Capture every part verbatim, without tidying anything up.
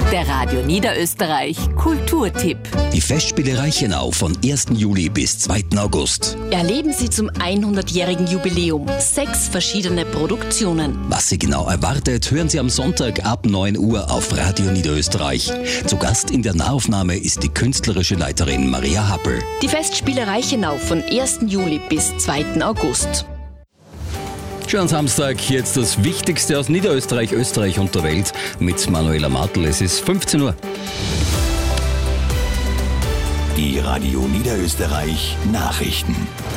Der Radio Niederösterreich Kulturtipp. Die Festspiele Reichenau von ersten Juli bis zweiten August. Erleben Sie zum hundertjährigen Jubiläum sechs verschiedene Produktionen. Was Sie genau erwartet, hören Sie am Sonntag ab neun Uhr auf Radio Niederösterreich. Zu Gast in der Nahaufnahme ist die künstlerische Leiterin Maria Happel. Die Festspiele Reichenau von ersten Juli bis zweiten August. Schönen Samstag, jetzt das Wichtigste aus Niederösterreich, Österreich und der Welt mit Manuela Martl. Es ist fünfzehn Uhr. Die Radio Niederösterreich Nachrichten.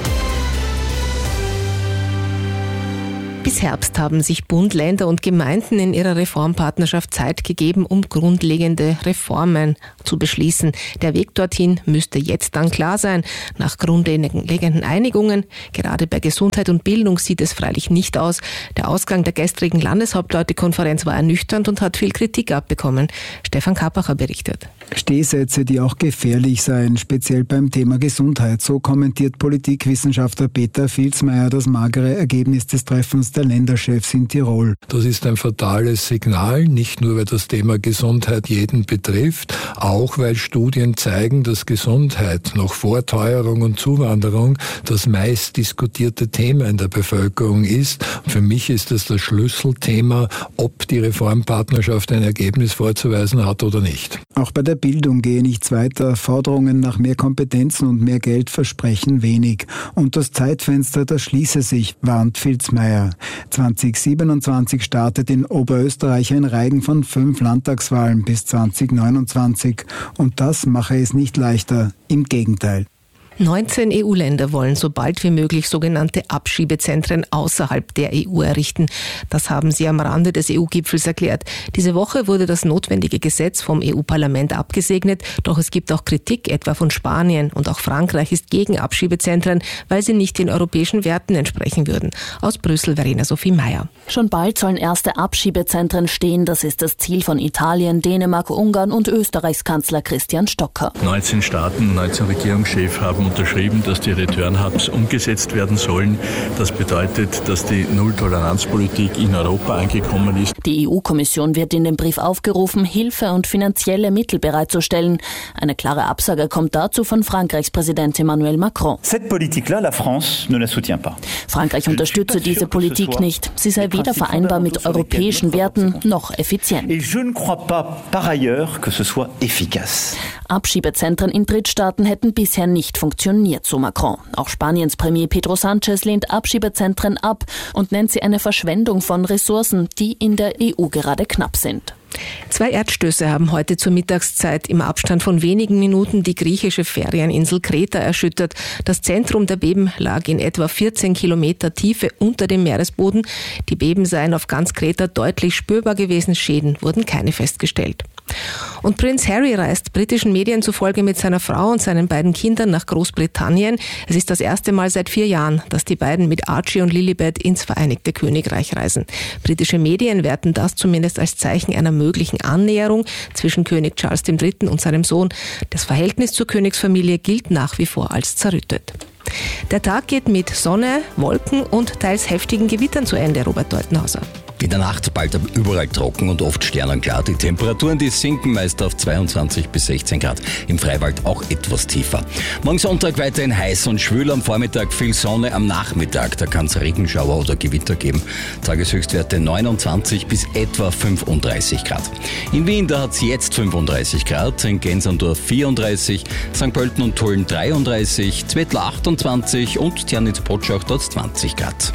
Bis Herbst haben sich Bund, Länder und Gemeinden in ihrer Reformpartnerschaft Zeit gegeben, um grundlegende Reformen zu beschließen. Der Weg dorthin müsste jetzt dann klar sein. Nach grundlegenden Einigungen, gerade bei Gesundheit und Bildung, sieht es freilich nicht aus. Der Ausgang der gestrigen Landeshauptleutekonferenz war ernüchternd und hat viel Kritik abbekommen. Stefan Kapacher berichtet. Stehsätze, die auch gefährlich seien, speziell beim Thema Gesundheit. So kommentiert Politikwissenschaftler Peter Vilsmeier das magere Ergebnis des Treffens der Länderchefs in Tirol. Das ist ein fatales Signal, nicht nur weil das Thema Gesundheit jeden betrifft, auch weil Studien zeigen, dass Gesundheit noch vor Teuerung und Zuwanderung das meist diskutierte Thema in der Bevölkerung ist. Für mich ist das das Schlüsselthema, ob die Reformpartnerschaft ein Ergebnis vorzuweisen hat oder nicht. Auch bei der Bildung gehe nichts weiter. Forderungen nach mehr Kompetenzen und mehr Geld versprechen wenig. Und das Zeitfenster, das schließe sich, warnt Vilsmeier. zwanzig siebenundzwanzig startet in Oberösterreich ein Reigen von fünf Landtagswahlen bis zwanzig neunundzwanzig. Und das mache es nicht leichter. Im Gegenteil. neunzehn E U-Länder wollen so bald wie möglich sogenannte Abschiebezentren außerhalb der E U errichten. Das haben sie am Rande des E U-Gipfels erklärt. Diese Woche wurde das notwendige Gesetz vom E U-Parlament abgesegnet, doch es gibt auch Kritik, etwa von Spanien. Und auch Frankreich ist gegen Abschiebezentren, weil sie nicht den europäischen Werten entsprechen würden. Aus Brüssel, Verena Sophie Meyer. Schon bald sollen erste Abschiebezentren stehen. Das ist das Ziel von Italien, Dänemark, Ungarn und Österreichs Kanzler Christian Stocker. neunzehn Staaten, neunzehn Regierungschefs haben unterschrieben, dass die Return-Hubs umgesetzt werden sollen. Das bedeutet, dass die Null-Toleranz-Politik in Europa angekommen ist. Die E U-Kommission wird in dem Brief aufgerufen, Hilfe und finanzielle Mittel bereitzustellen. Eine klare Absage kommt dazu von Frankreichs Präsident Emmanuel Macron. Cette politique-là, la France ne la soutient pas. Frankreich unterstütze diese Politik nicht. Sie sei weder vereinbar mit europäischen Werten noch effizient. Et je ne crois pas par ailleurs que ce soit efficace. Abschiebezentren in Drittstaaten hätten bisher nicht funktioniert, so Macron. Auch Spaniens Premier Pedro Sánchez lehnt Abschiebezentren ab und nennt sie eine Verschwendung von Ressourcen, die in der E U gerade knapp sind. Zwei Erdstöße haben heute zur Mittagszeit im Abstand von wenigen Minuten die griechische Ferieninsel Kreta erschüttert. Das Zentrum der Beben lag in etwa vierzehn Kilometer Tiefe unter dem Meeresboden. Die Beben seien auf ganz Kreta deutlich spürbar gewesen. Schäden wurden keine festgestellt. Und Prinz Harry reist britischen Medien zufolge mit seiner Frau und seinen beiden Kindern nach Großbritannien. Es ist das erste Mal seit vier Jahren, dass die beiden mit Archie und Lilibet ins Vereinigte Königreich reisen. Britische Medien werten das zumindest als Zeichen einer möglichen Annäherung zwischen König Charles der Dritte und seinem Sohn. Das Verhältnis zur Königsfamilie gilt nach wie vor als zerrüttet. Der Tag geht mit Sonne, Wolken und teils heftigen Gewittern zu Ende, Robert Deutenhauser. In der Nacht bald überall trocken und oft sternenklar. Die Temperaturen, die sinken meist auf zweiundzwanzig bis sechzehn Grad. Im Freiwald auch etwas tiefer. Morgen Sonntag weiterhin heiß und schwül. Am Vormittag viel Sonne, am Nachmittag da kann es Regenschauer oder Gewitter geben. Tageshöchstwerte neunundzwanzig bis etwa fünfunddreißig Grad. In Wien, da hat es jetzt fünfunddreißig Grad, in Gensandorf vierunddreißig, Sankt Pölten und Tulln dreiunddreißig, Zwettler achtundzwanzig und Tjernitz-Potschach dort zwanzig Grad.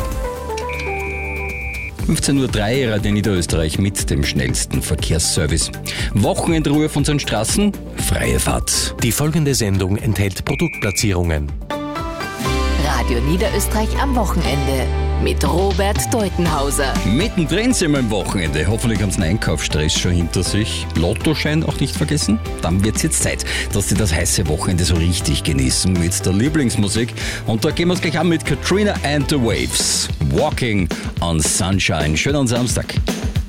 fünfzehn Uhr drei, Radio Niederösterreich mit dem schnellsten Verkehrsservice. Wochenendruhe von unseren Straßen, freie Fahrt. Die folgende Sendung enthält Produktplatzierungen. Radio Niederösterreich am Wochenende mit Robert Deutenhauser. Mittendrin sind wir am Wochenende. Hoffentlich haben Sie einen Einkaufsstress schon hinter sich. Lottoschein auch nicht vergessen. Dann wird es jetzt Zeit, dass Sie das heiße Wochenende so richtig genießen mit der Lieblingsmusik. Und da gehen wir es gleich an mit Katrina and the Waves. Walking on Sunshine. Schönen Samstag.